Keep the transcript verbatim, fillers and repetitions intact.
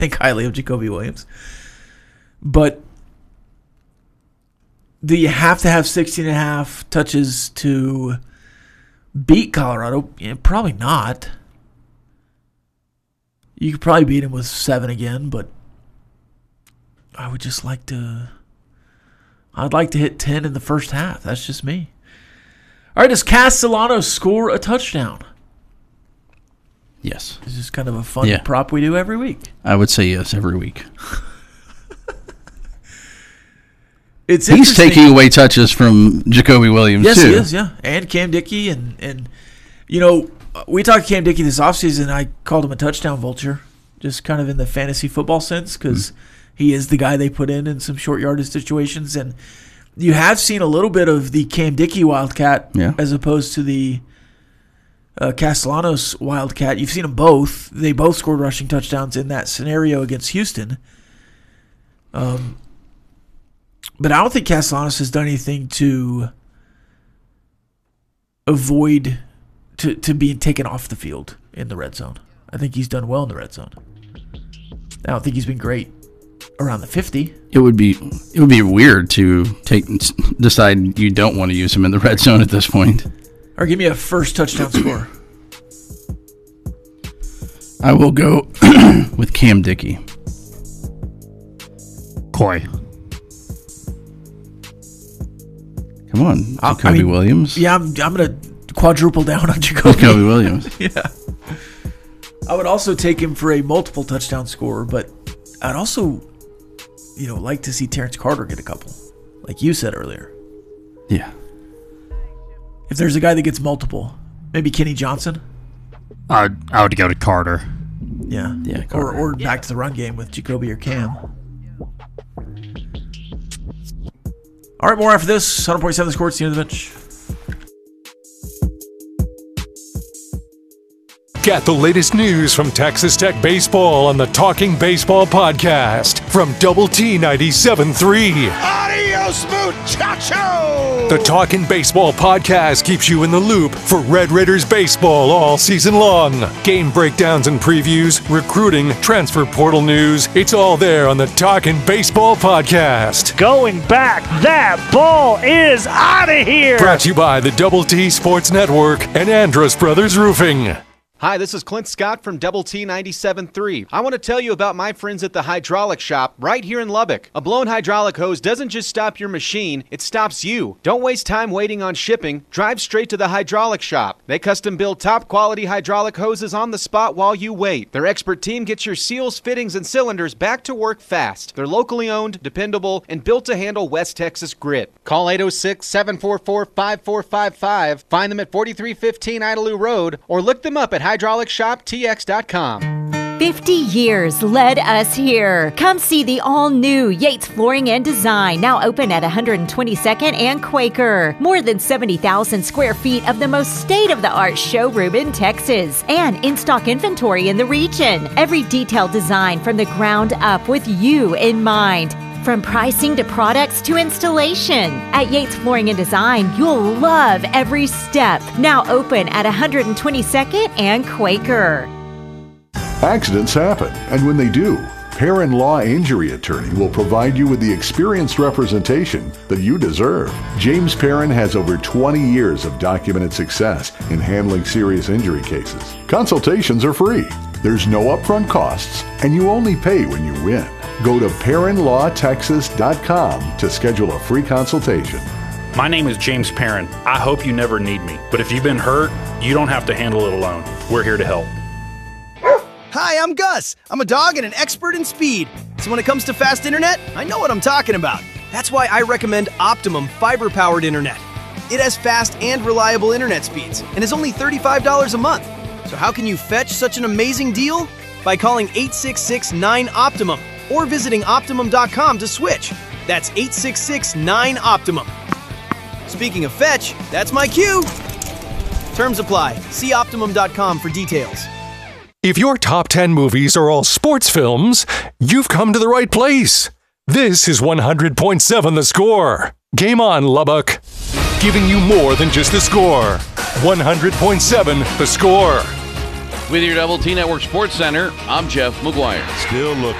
think highly of Jacoby Williams. But do you have to have sixteen and a half touches to beat Colorado? Yeah, probably not. You could probably beat him with seven again, but I would just like to... I'd like to hit ten in the first half. That's just me. All right, does Castellanos score a touchdown? Yes. This is kind of a fun yeah. prop we do every week. I would say yes every week. It's He's taking away touches from Jacoby Williams, yes, too. Yes, he is, yeah. And Cam Dickey. And, and, you know, we talked to Cam Dickey this offseason. I called him a touchdown vulture, just kind of in the fantasy football sense, because mm. he is the guy they put in in some short yardage situations. And you have seen a little bit of the Cam Dickey Wildcat yeah. as opposed to the uh, Castellanos Wildcat. You've seen them both. They both scored rushing touchdowns in that scenario against Houston. Um. But I don't think Castellanos has done anything to avoid to, to being taken off the field in the red zone. I think he's done well in the red zone. I don't think he's been great around the fifty. It would be it would be weird to take decide you don't want to use him in the red zone at this point. Or give me a first touchdown score. I will go with Cam Dickey. Coy. Come on, Jacoby I mean, Williams. Yeah, I'm, I'm going to quadruple down on Jacoby. Jacoby Williams. Yeah. I would also take him for a multiple touchdown scorer, but I'd also, you know, like to see Terrence Carter get a couple, like you said earlier. Yeah. If there's a guy that gets multiple, maybe Kenny Johnson. I I would go to Carter. Yeah, yeah, Carter. or or yeah. back to the run game with Jacoby or Cam. All right, more after this. one hundred point seven The Score. It's the end of the bench. Get the latest news from Texas Tech baseball on the Talking Baseball podcast from Double T ninety-seven point three. Adios, muchacho! The Talking Baseball podcast keeps you in the loop for Red Raiders baseball all season long. Game breakdowns and previews, recruiting, transfer portal news. It's all there on the Talking Baseball podcast. Going back, that ball is out of here! Brought to you by the Double T Sports Network and Andrus Brothers Roofing. Hi, this is Clint Scott from Double T ninety-seven point three. I want to tell you about my friends at the Hydraulic Shop right here in Lubbock. A blown hydraulic hose doesn't just stop your machine, it stops you. Don't waste time waiting on shipping. Drive straight to the Hydraulic Shop. They custom build top quality hydraulic hoses on the spot while you wait. Their expert team gets your seals, fittings, and cylinders back to work fast. They're locally owned, dependable, and built to handle West Texas grit. Call eight oh six, seven four four, five four five five. Find them at forty-three fifteen Idalou Road or look them up at hydraulic shop t x dot com. fifty years led us here. Come see the all-new Yates Flooring and Design, now open at one twenty-second and Quaker. More than seventy thousand square feet of the most state-of-the-art showroom in Texas and in-stock inventory in the region. Every detailed design from the ground up with you in mind. From pricing to products to installation. At Yates Flooring and Design, you'll love every step. Now open at one twenty-second and Quaker. Accidents happen, and when they do, Perrin Law Injury Attorney will provide you with the experienced representation that you deserve. James Perrin has over twenty years of documented success in handling serious injury cases. Consultations are free. There's no upfront costs, and you only pay when you win. Go to perrin law texas dot com to schedule a free consultation. My name is James Perrin. I hope you never need me, but if you've been hurt, you don't have to handle it alone. We're here to help. Hi, I'm Gus. I'm a dog and an expert in speed. So when it comes to fast internet, I know what I'm talking about. That's why I recommend Optimum fiber-powered internet. It has fast and reliable internet speeds and is only thirty-five dollars a month. So how can you fetch such an amazing deal? By calling eight six six, nine, Optimum or visiting optimum dot com to switch. That's eight six six, nine, Optimum. Speaking of fetch, that's my cue. Terms apply. See optimum dot com for details. If your top ten movies are all sports films, you've come to the right place. This is one hundred point seven The Score. Game on, Lubbock. Giving you more than just the score. one hundred point seven The Score. With your Double T Network Sports Center, I'm Jeff McGuire. Still looking.